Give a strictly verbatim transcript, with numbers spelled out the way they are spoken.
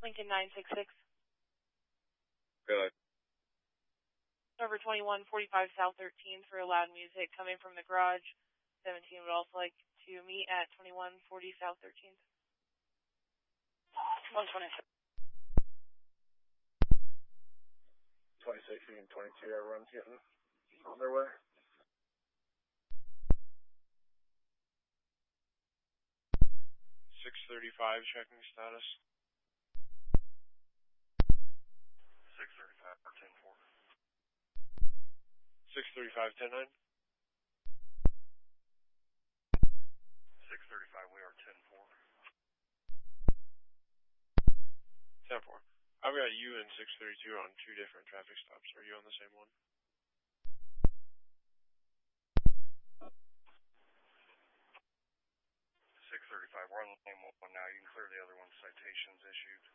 Lincoln nine six six. Good. Number twenty-one forty-five South thirteenth for loud music coming from the garage. seventeen would also like to meet at twenty-one forty South thirteenth. one twenty-six. twenty-six and twenty-two, everyone's getting on their way. six thirty-five, checking status. six thirty-five, ten four. six thirty-five, ten nine. six thirty-five, we are ten four. ten four. I've got you and six thirty-two on two different traffic stops. Are you on the same one? six thirty-five, we're on the same one now. You can clear the other one, citations issued.